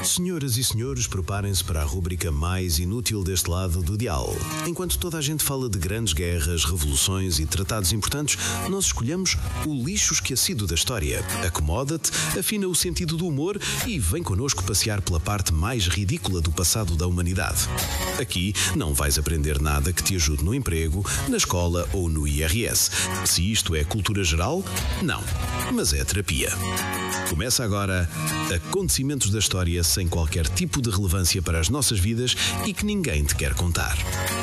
Senhoras e senhores, preparem-se para a rúbrica mais inútil deste lado do dial. Enquanto toda a gente fala de grandes guerras, revoluções e tratados importantes, nós escolhemos o lixo esquecido da história. Acomoda-te, afina o sentido do humor e vem connosco passear pela parte mais ridícula do passado da humanidade. Aqui não vais aprender nada que te ajude no emprego, na escola ou no IRS. Se isto é cultura geral, não, mas é terapia. Começa agora Acontecimentos da História sem qualquer tipo de relevância para as nossas vidas e que ninguém te quer contar.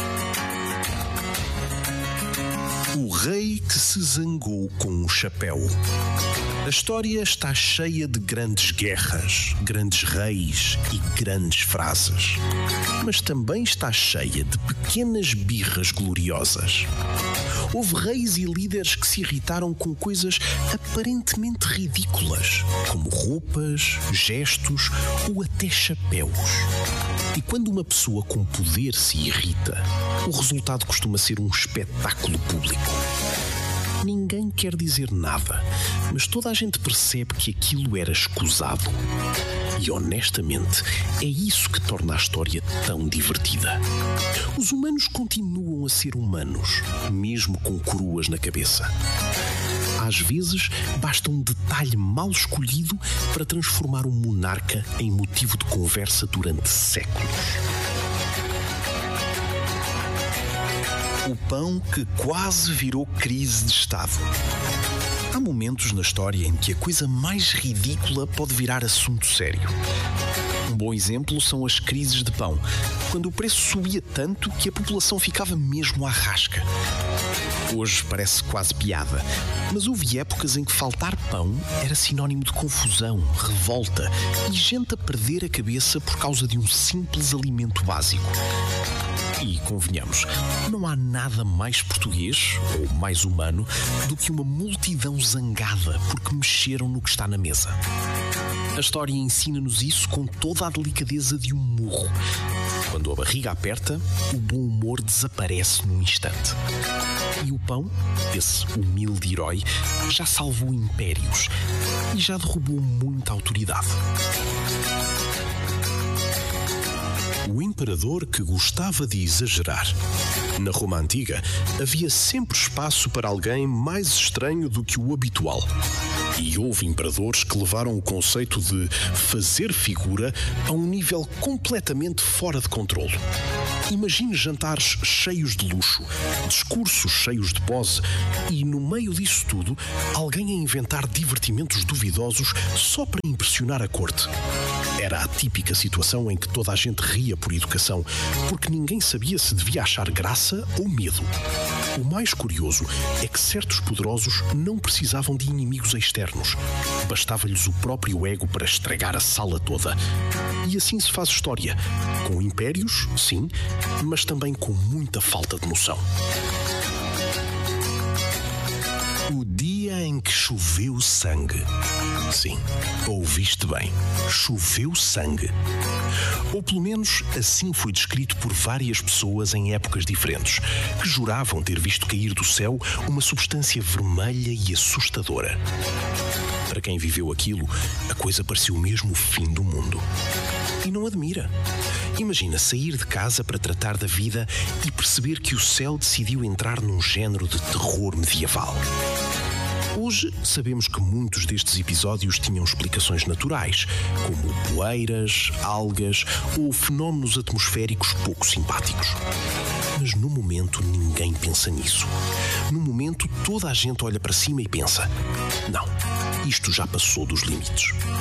O rei que se zangou com um chapéu. A história está cheia de grandes guerras, grandes reis e grandes frases. Mas também está cheia de pequenas birras gloriosas. Houve reis e líderes que se irritaram com coisas aparentemente ridículas, como roupas, gestos ou até chapéus. E quando uma pessoa com poder se irrita, o resultado costuma ser um espetáculo público. Ninguém quer dizer nada, mas toda a gente percebe que aquilo era escusado. E honestamente, é isso que torna a história tão divertida. Os humanos continuam a ser humanos, mesmo com coroas na cabeça. Às vezes, basta um detalhe mal escolhido para transformar um monarca em motivo de conversa durante séculos. O pão que quase virou crise de Estado. Há momentos na história em que a coisa mais ridícula pode virar assunto sério. Um bom exemplo são as crises de pão, quando o preço subia tanto que a população ficava mesmo à rasca. Hoje parece quase piada, mas houve épocas em que faltar pão era sinónimo de confusão, revolta e gente a perder a cabeça por causa de um simples alimento básico. E, convenhamos, não há nada mais português, ou mais humano, do que uma multidão zangada porque mexeram no que está na mesa. A história ensina-nos isso com toda a delicadeza de um murro. Quando a barriga aperta, o bom humor desaparece num instante. E o pão, esse humilde herói, já salvou impérios e já derrubou muita autoridade. O imperador que gostava de exagerar. Na Roma Antiga, havia sempre espaço para alguém mais estranho do que o habitual. E houve imperadores que levaram o conceito de fazer figura a um nível completamente fora de controle. Imagine jantares cheios de luxo, discursos cheios de pose e, no meio disso tudo, alguém a inventar divertimentos duvidosos só para impressionar a corte. Era a típica situação em que toda a gente ria por educação, porque ninguém sabia se devia achar graça ou medo. O mais curioso é que certos poderosos não precisavam de inimigos externos. Bastava-lhes o próprio ego para estragar a sala toda. E assim se faz história. Com impérios, sim, mas também com muita falta de noção. O dia em que choveu sangue. Sim, ouviste bem. Choveu sangue. Ou pelo menos assim foi descrito por várias pessoas em épocas diferentes, que juravam ter visto cair do céu uma substância vermelha e assustadora. Para quem viveu aquilo, a coisa pareceu mesmo o fim do mundo. E não admira. Imagina sair de casa para tratar da vida e perceber que o céu decidiu entrar num género de terror medieval. Hoje sabemos que muitos destes episódios tinham explicações naturais, como poeiras, algas ou fenómenos atmosféricos pouco simpáticos. Mas no momento ninguém pensa nisso. No momento toda a gente olha para cima e pensa: não, isto já passou dos limites.